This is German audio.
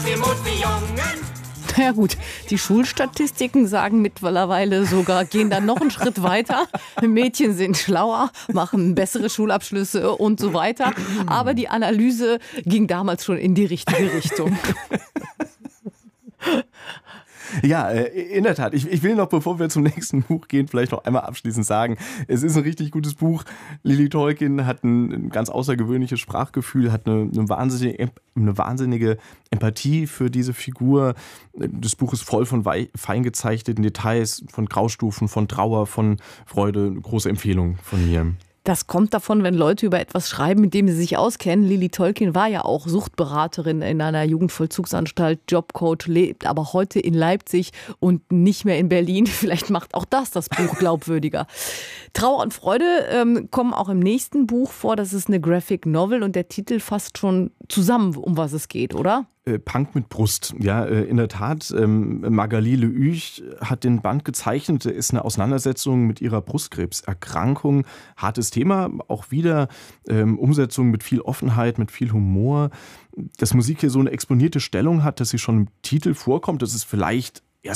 Ja gut, die Schulstatistiken sagen mittlerweile sogar, gehen dann noch einen Schritt weiter. Mädchen sind schlauer, machen bessere Schulabschlüsse und so weiter. Aber die Analyse ging damals schon in die richtige Richtung. Ja, in der Tat. Ich will noch, bevor wir zum nächsten Buch gehen, vielleicht noch einmal abschließend sagen, es ist ein richtig gutes Buch. Lily Tolkien hat ein ganz außergewöhnliches Sprachgefühl, hat eine wahnsinnige Empathie für diese Figur. Das Buch ist voll von fein gezeichneten Details, von Graustufen, von Trauer, von Freude. Große Empfehlung von mir. Das kommt davon, wenn Leute über etwas schreiben, mit dem sie sich auskennen. Lily Tolkien war ja auch Suchtberaterin in einer Jugendvollzugsanstalt, Jobcoach, lebt aber heute in Leipzig und nicht mehr in Berlin. Vielleicht macht auch das Buch glaubwürdiger. Trauer und Freude kommen auch im nächsten Buch vor. Das ist eine Graphic Novel und der Titel fasst schon zusammen, um was es geht, oder? Punk mit Brust, ja, in der Tat. Magali Leüch hat den Band gezeichnet, ist eine Auseinandersetzung mit ihrer Brustkrebserkrankung. Hartes Thema, auch wieder Umsetzung mit viel Offenheit, mit viel Humor. Dass Musik hier so eine exponierte Stellung hat, dass sie schon im Titel vorkommt, das ist vielleicht